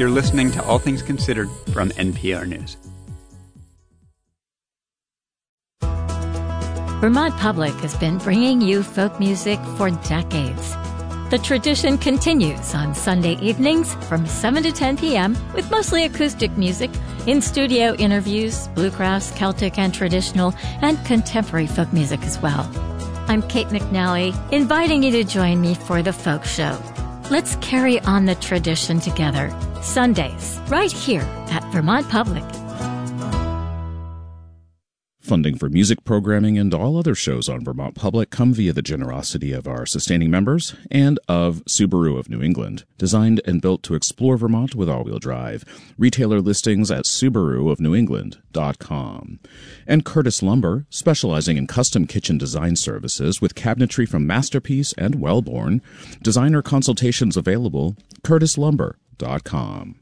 You're listening to All Things Considered from NPR News. Vermont Public has been bringing you folk music for decades. The tradition continues on Sunday evenings from 7 to 10 p.m. with mostly acoustic music, in-studio interviews, bluegrass, Celtic and traditional, and contemporary folk music as well. I'm Kate McNally, inviting you to join me for the Folk Show. Let's carry on the tradition together. Sundays, right here at Vermont Public. Funding for music programming and all other shows on Vermont Public come via the generosity of our sustaining members and of Subaru of New England, designed and built to explore Vermont with all-wheel drive. Retailer listings at SubaruofNewEngland.com. And Curtis Lumber, specializing in custom kitchen design services with cabinetry from Masterpiece and Wellborn. Designer consultations available, CurtisLumber.com.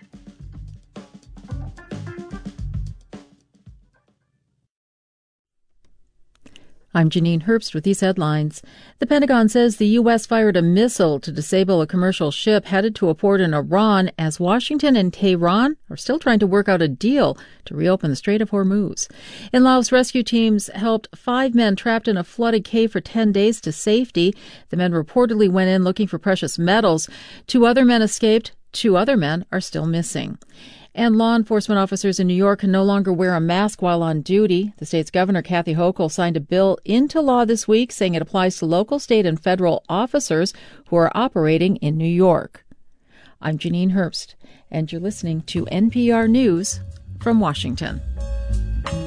I'm Janine Herbst with these headlines. The Pentagon says the U.S. fired a missile to disable a commercial ship headed to a port in Iran as Washington and Tehran are still trying to work out a deal to reopen the Strait of Hormuz. In Laos, rescue teams helped 5 men trapped in a flooded cave for 10 days to safety. The men reportedly went in looking for precious metals. 2 other men escaped. 2 other men are still missing. And law enforcement officers in New York can no longer wear a mask while on duty. The state's governor, Kathy Hochul, signed a bill into law this week saying it applies to local, state, and federal officers who are operating in New York. I'm Janine Herbst, and you're listening to NPR News from Washington.